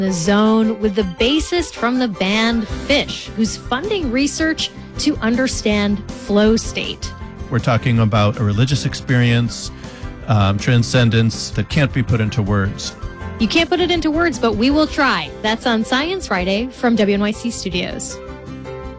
The Zone with the bassist from the band Phish, who's funding research to understand flow state. We're talking about a religious experience, transcendence that can't be put into words. You can't put it into words, but we will try. That's on Science Friday from WNYC Studios.